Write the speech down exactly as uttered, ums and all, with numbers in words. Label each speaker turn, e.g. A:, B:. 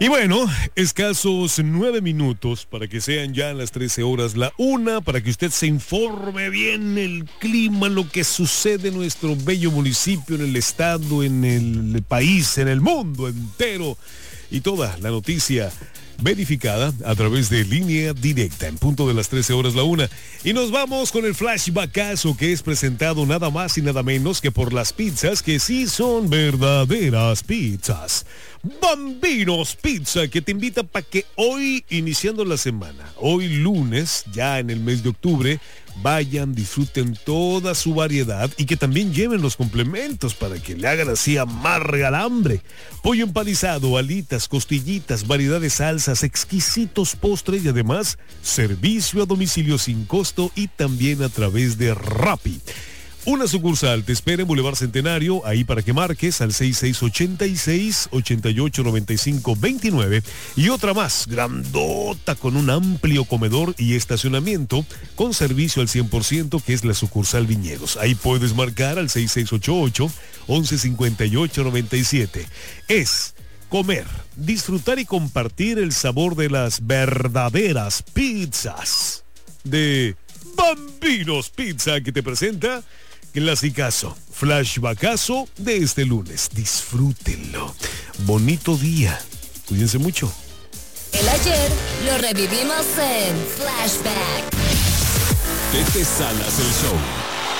A: Y bueno, escasos nueve minutos para que sean ya las trece horas la una, para que usted se informe bien el clima, lo que sucede en nuestro bello municipio, en el estado, en el país, en el mundo entero, y toda la noticia verificada a través de Línea Directa en punto de las trece horas la una. Y nos vamos con el flashbackazo, que es presentado nada más y nada menos que por las pizzas que sí son verdaderas pizzas. Bambinos Pizza, que te invita para que hoy, iniciando la semana, hoy lunes, ya en el mes de octubre, vayan, disfruten toda su variedad y que también lleven los complementos para que le hagan así amarga al hambre. Pollo empanizado, alitas, costillitas, variedad de salsas, exquisitos postres y además servicio a domicilio sin costo y también a través de Rappi. Una sucursal te espera en Boulevard Centenario, ahí para que marques al seis seis ocho seis, ocho ocho nueve cinco dos nueve, y otra más, grandota, con un amplio comedor y estacionamiento, con servicio al cien por ciento, que es la sucursal Viñedos. Ahí puedes marcar al seis seis ocho ocho, once cincuenta y ocho noventa y siete. Es comer, disfrutar y compartir el sabor de las verdaderas pizzas de Bambinos Pizza, que te presenta clasicazo, flashbackazo de este lunes. Disfrútenlo. Bonito día. Cuídense mucho.
B: El ayer lo revivimos en Flashback.
C: Pepe Salas, el show.